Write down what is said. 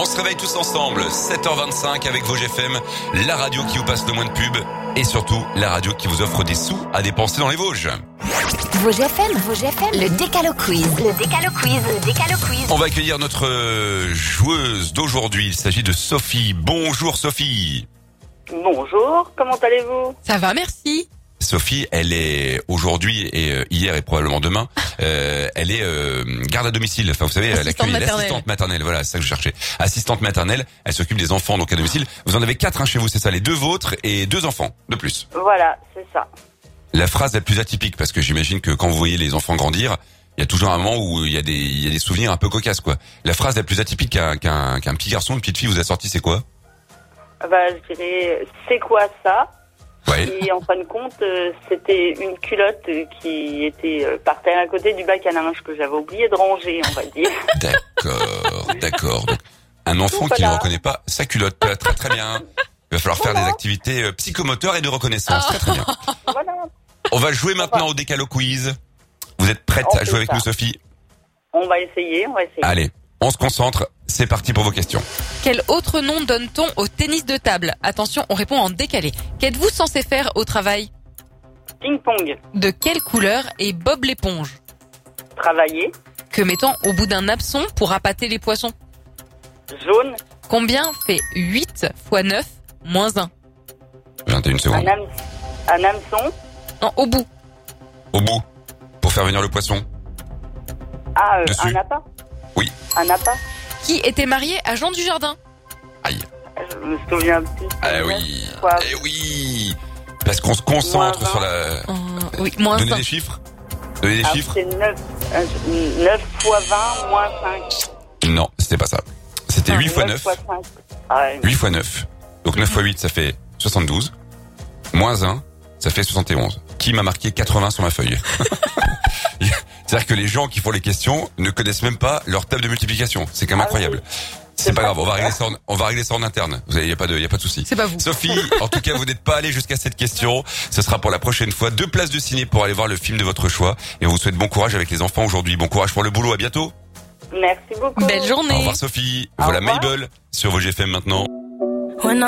se réveille tous ensemble, 7h25 avec Vosges FM, la radio qui vous passe le moins de pub et surtout la radio qui vous offre des sous à dépenser dans les Vosges. Vosges FM, le Décalo Quiz. On va accueillir notre joueuse d'aujourd'hui, il s'agit de Sophie. Bonjour Sophie. Bonjour, comment allez-vous? Ça va, merci. Sophie, elle est aujourd'hui et hier et probablement demain, elle est garde à domicile. Enfin, vous savez, l'assistante maternelle. Voilà, c'est ça que je cherchais. Assistante maternelle, elle s'occupe des enfants donc à domicile. Vous en avez 4 chez vous, c'est ça, les 2 vôtres et 2 enfants de plus. Voilà, c'est ça. La phrase la plus atypique, parce que j'imagine que quand vous voyez les enfants grandir, il y a toujours un moment où il y a des souvenirs un peu cocasses, quoi. La phrase la plus atypique qu'un petit garçon, une petite fille vous a sorti, c'est quoi? Je dirais, c'est quoi ça? Ouais. Et en fin de compte, c'était une culotte qui était par terre à côté du bac à linge que j'avais oublié de ranger, on va dire. D'accord. Donc, un enfant qui ne reconnaît pas sa culotte, très très bien. Il va falloir faire des activités psychomoteurs et de reconnaissance, très bien. Voilà. On va jouer maintenant au Décalo Quiz. Vous êtes prête à jouer avec nous, Sophie? On va essayer. Allez, on se concentre, c'est parti pour vos questions. Quel autre nom donne-t-on au tennis de table? Attention, on répond en décalé. Qu'êtes-vous censé faire au travail? Ping-pong. De quelle couleur est Bob l'éponge? Travailler. Que met-on au bout d'un hameçon pour appâter les poissons? Jaune. Combien fait 8 x 9 moins 1? 21 secondes. Un hameçon. Non, au bout. Au bout, pour faire venir le poisson. Dessus. Un appât. Oui. Un appât. Qui était marié à Jean Dujardin? Aïe. Je me souviens plus. Oui. Parce qu'on se concentre sur la... Oui, moins Donnez 1. des chiffres. Donnez des chiffres. C'est 9 x 20 moins 5. Non, c'était pas ça. C'était 8 x 9. 8 x 9. Donc 9 x 8, ça fait 72. Moins 1, ça fait 71. Qui m'a marqué 80 sur ma feuille? C'est-à-dire que les gens qui font les questions ne connaissent même pas leur table de multiplication. C'est quand même incroyable. C'est pas grave, on va régler ça en interne. Il y a pas de souci. C'est pas vous. Sophie, en tout cas, vous n'êtes pas allé jusqu'à cette question. Ce sera pour la prochaine fois. 2 places de ciné pour aller voir le film de votre choix. Et on vous souhaite bon courage avec les enfants aujourd'hui. Bon courage pour le boulot. À bientôt. Merci beaucoup. Belle journée. Au revoir Sophie. Voilà Mabel sur Vosges FM maintenant.